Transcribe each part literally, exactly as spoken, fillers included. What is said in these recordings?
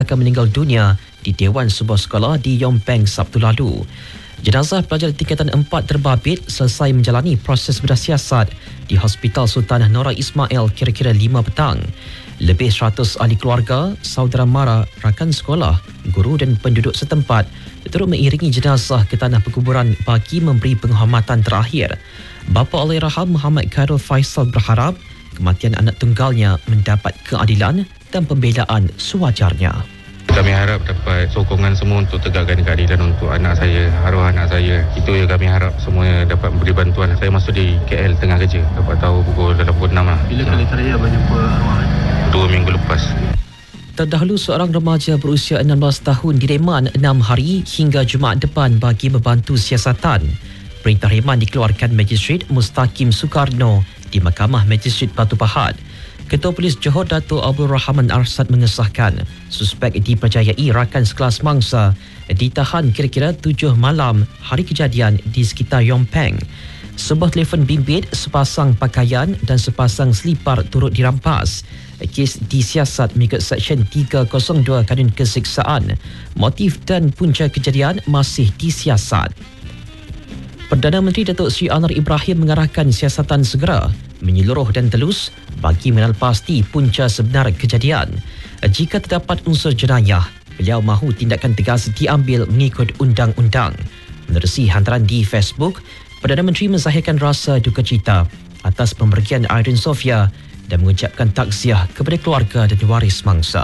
dilaporkan meninggal dunia di Dewan sebuah sekolah di Yong Peng Sabtu lalu. Jenazah pelajar tingkatan empat terbabit selesai menjalani proses bedah siasat di Hospital Sultanah Nora Ismail kira-kira lima petang. Lebih seratus ahli keluarga, saudara mara, rakan sekolah, guru dan penduduk setempat turut mengiringi jenazah ke tanah perkuburan bagi memberi penghormatan terakhir. Bapa Allahyarham Muhammad Khairul Faisal berharap kematian anak tunggalnya mendapat keadilan dan pembelaan sewajarnya. Kami harap dapat sokongan semua untuk tegakkan keadilan untuk anak saya, arwah anak saya. Itu yang kami harap semuanya dapat memberi bantuan. Saya masuk di K L tengah kerja, dapat tahu pukul dalam pukul enam lah. Bila kali terakhir berjumpa arwah? Dua minggu lepas. Terdahulu seorang remaja berusia enam belas tahun direman enam hari hingga Jumaat depan bagi membantu siasatan. Perintah reman dikeluarkan Magistrate Mustaqim Soekarno di Mahkamah Magistrate Batu Pahat. Ketua Polis Johor Dato' Abdul Rahman Arsad mengesahkan suspek dipercayai rakan sekelas mangsa ditahan kira-kira tujuh malam hari kejadian di sekitar Yong Peng. Sebuah telefon bimbit, sepasang pakaian dan sepasang selipar turut dirampas. Kes disiasat mengikut Seksyen tiga kosong dua Kanun Keseksaan. Motif dan punca kejadian masih disiasat. Perdana Menteri Datuk Seri Anwar Ibrahim mengarahkan siasatan segera, menyeluruh dan telus bagi mengenal pasti punca sebenar kejadian. Jika terdapat unsur jenayah, beliau mahu tindakan tegas diambil mengikut undang-undang. Menerusi hantaran di Facebook, Perdana Menteri menzahirkan rasa duka cita atas pemergian Irene Sofia dan mengucapkan takziah kepada keluarga dan waris mangsa.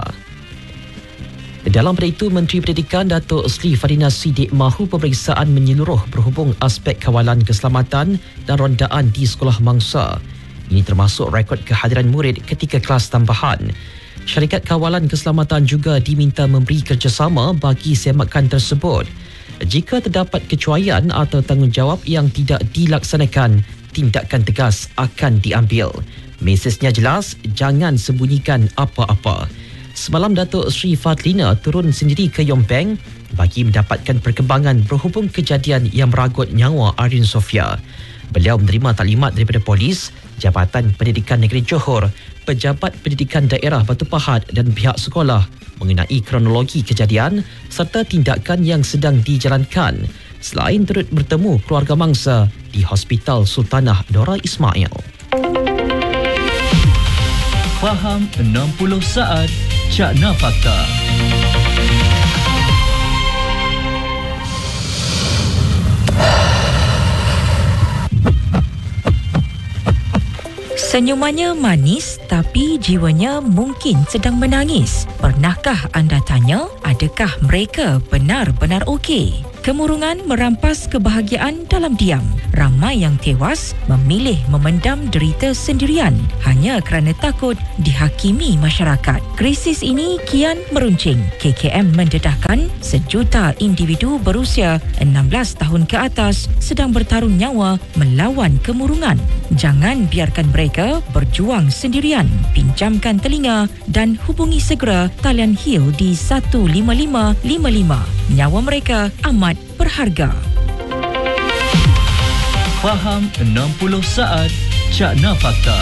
Dalam pada itu, Menteri Pendidikan Datuk Seri Fadina Siddiq mahu pemeriksaan menyeluruh berhubung aspek kawalan keselamatan dan rondaan di sekolah mangsa. Ini termasuk rekod kehadiran murid ketika kelas tambahan. Syarikat Kawalan Keselamatan juga diminta memberi kerjasama bagi semakan tersebut. Jika terdapat kecuaian atau tanggungjawab yang tidak dilaksanakan, tindakan tegas akan diambil. Mesejnya jelas, jangan sembunyikan apa-apa. Semalam Datuk Seri Fadlina turun sendiri ke Yong Peng bagi mendapatkan perkembangan berhubung kejadian yang meragut nyawa Irene Sofia. Beliau menerima taklimat daripada polis, Jabatan Pendidikan Negeri Johor, Pejabat Pendidikan Daerah Batu Pahat dan pihak sekolah mengenai kronologi kejadian serta tindakan yang sedang dijalankan, selain turut bertemu keluarga mangsa di Hospital Sultanah Nora Ismail. Faham enam puluh saat Cakna Fakta. Senyumannya manis tapi jiwanya mungkin sedang menangis. Pernahkah anda tanya, adakah mereka benar-benar okey? Kemurungan merampas kebahagiaan dalam diam. Ramai yang tewas memilih memendam derita sendirian hanya kerana takut dihakimi masyarakat. Krisis ini kian meruncing. K K M mendedahkan sejuta individu berusia enam belas tahun ke atas sedang bertarung nyawa melawan kemurungan. Jangan biarkan mereka berjuang sendirian. Pinjamkan telinga dan hubungi segera talian Hill di satu lima lima lima lima. Nyawa mereka amat berharga. Faham enam puluh saat Cakna Fakta.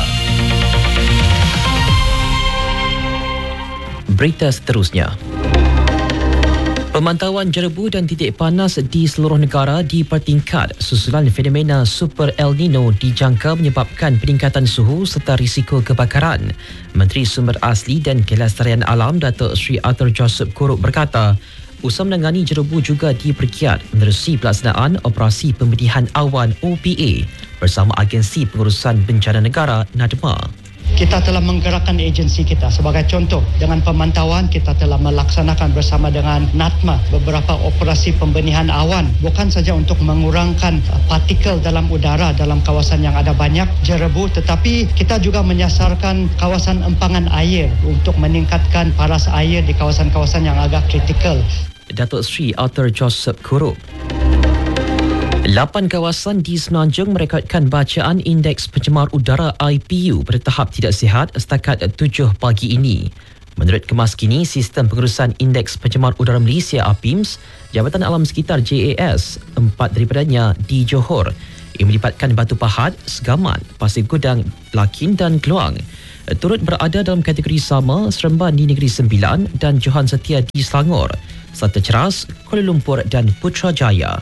Berita seterusnya. Pemantauan jerebu dan titik panas di seluruh negara dipertingkat susulan fenomena Super El Nino dijangka menyebabkan peningkatan suhu serta risiko kebakaran. Menteri Sumber Asli dan Kelestarian Alam Datuk Seri Arthur Joseph Kurup berkata, usaha menangani jerebu juga diperkiat menerusi pelaksanaan Operasi Pembedihan Awan O P A bersama Agensi Pengurusan Bencana Negara NADMA. Kita telah menggerakkan agensi kita. Sebagai contoh, dengan pemantauan kita telah melaksanakan bersama dengan NADMA beberapa operasi pembenihan awan, bukan saja untuk mengurangkan partikel dalam udara dalam kawasan yang ada banyak jerebu, tetapi kita juga menyasarkan kawasan empangan air untuk meningkatkan paras air di kawasan-kawasan yang agak kritikal. Datuk Seri Arthur Joseph Kurup. Lapan kawasan di Semenanjung merekodkan bacaan Indeks Pencemar Udara I P U pada tahap tidak sihat setakat tujuh pagi ini. Menurut kemas kini Sistem Pengurusan Indeks Pencemar Udara Malaysia A P I M S, Jabatan Alam Sekitar J A S, empat daripadanya di Johor. yang melibatkan Batu Pahat, Segamat, Pasir Gudang, Lakin dan Keluang. Turut berada dalam kategori sama Seremban di Negeri Sembilan dan Johan Setia di Selangor, serta Ceras, Kuala Lumpur dan Putrajaya.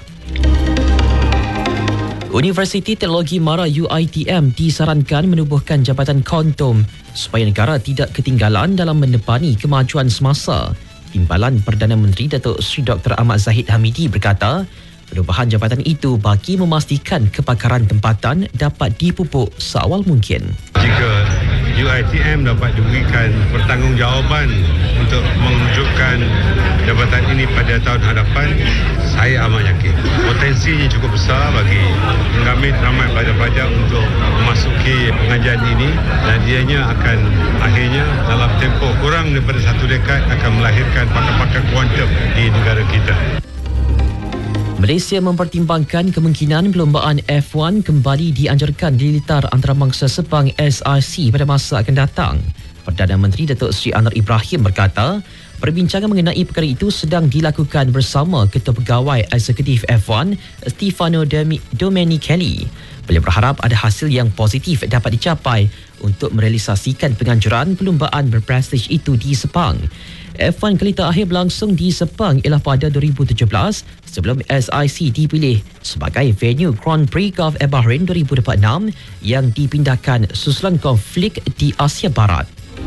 Universiti Teknologi Mara U I T M disarankan menubuhkan Jabatan Kontom supaya negara tidak ketinggalan dalam menepani kemajuan semasa. Timbalan Perdana Menteri Datuk Seri Doktor Ahmad Zahid Hamidi berkata, perubahan jabatan itu bagi memastikan kepakaran tempatan dapat dipupuk seawal mungkin. Jika U I T M dapat diberikan pertanggungjawaban untuk mewujudkan jabatan ini pada tahun hadapan, saya amat yakin potensinya cukup besar bagi mengambil ramai pelajar-pelajar untuk memasuki pengajian ini, dan ianya akan akhirnya dalam tempoh kurang daripada satu dekad akan melahirkan pakar-pakar kuantum di negara kita. Malaysia mempertimbangkan kemungkinan perlombaan F one kembali dianjurkan di litar antarabangsa Sepang S R C pada masa akan datang. Perdana Menteri Datuk Seri Anwar Ibrahim berkata, perbincangan mengenai perkara itu sedang dilakukan bersama Ketua Pegawai Eksekutif F one Stefano Domenicali. Beliau berharap ada hasil yang positif dapat dicapai untuk merealisasikan penganjuran perlombaan berprestij itu di Sepang. F one kali terakhir berlangsung di Sepang ialah pada dua ribu tujuh belas sebelum S I C dipilih sebagai venue Grand Prix Gulf Air Bahrain dua ribu dua puluh enam yang dipindahkan susulan konflik di Asia Barat.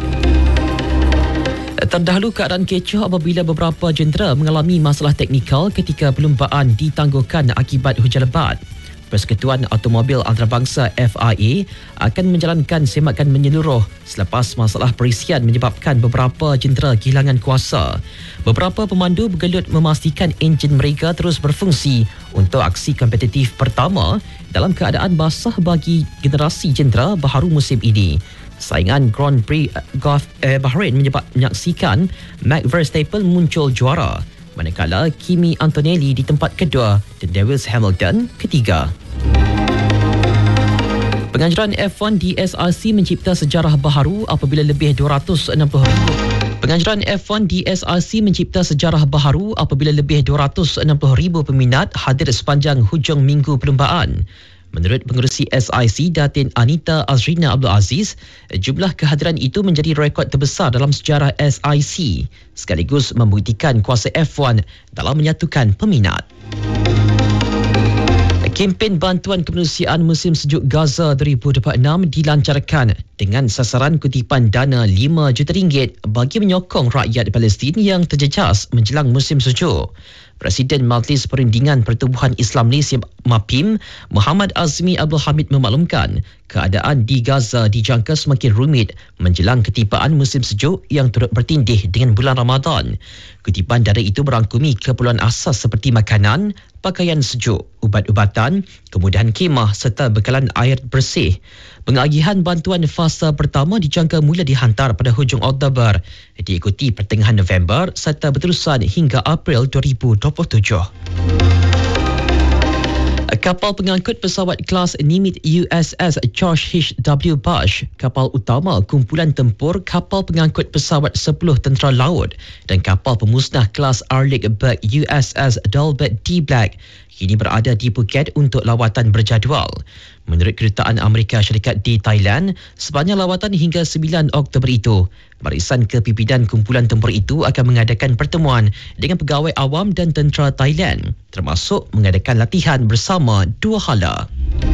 Terdahulu keadaan kecoh apabila beberapa jentera mengalami masalah teknikal ketika perlumbaan ditangguhkan akibat hujan lebat. Persekutuan Automobil Antarabangsa F I A akan menjalankan semakan menyeluruh selepas masalah perisian menyebabkan beberapa jentera kehilangan kuasa. Beberapa pemandu bergelut memastikan enjin mereka terus berfungsi untuk aksi kompetitif pertama dalam keadaan basah bagi generasi jentera baharu musim ini. Saingan Grand Prix Gulf Air Bahrain menyebab menyaksikan Max Verstappen muncul juara, manakala Kimi Antonelli di tempat kedua dan Lewis Hamilton ketiga. Penganjuran F one di S R C mencipta sejarah baharu apabila lebih dua ratus enam puluh ribu Penganjuran F one di S R C mencipta sejarah baharu apabila lebih dua ratus enam puluh ribu peminat hadir sepanjang hujung minggu perlumbaan. Menurut pengerusi S I C Datin Anita Azrina Abdul Aziz, jumlah kehadiran itu menjadi rekod terbesar dalam sejarah S I C, sekaligus membuktikan kuasa F one dalam menyatukan peminat. Kempen bantuan kemanusiaan musim sejuk Gaza dua ribu dua puluh enam dilancarkan dengan sasaran kutipan dana lima juta ringgit bagi menyokong rakyat Palestin yang terjejas menjelang musim sejuk. Presiden Majlis Perundingan Pertubuhan Islam Malaysia M A P I M, Muhammad Azmi Abdul Hamid memaklumkan keadaan di Gaza dijangka semakin rumit menjelang ketibaan musim sejuk yang turut bertindih dengan bulan Ramadan. Kutipan dana itu merangkumi keperluan asas seperti makanan, pakaian sejuk, ubat-ubatan, kemudahan khemah serta bekalan air bersih. Pengagihan bantuan fasa pertama dijangka mula dihantar pada hujung Oktober, diikuti pertengahan November serta berterusan hingga April dua ribu dua puluh tujuh. Kapal pengangkut pesawat kelas Nimitz U S S George H W Bush, kapal utama kumpulan tempur kapal pengangkut pesawat sepuluh tentera laut dan kapal pemusnah kelas Arleigh Burke U S S Dalbert D. Black kini berada di Phuket untuk lawatan berjadual. Menurut Kedutaan Amerika Syarikat di Thailand, sepanjang lawatan hingga sembilan Oktober itu, barisan kepimpinan kumpulan tempur itu akan mengadakan pertemuan dengan pegawai awam dan tentera Thailand, termasuk mengadakan latihan bersama dua hala.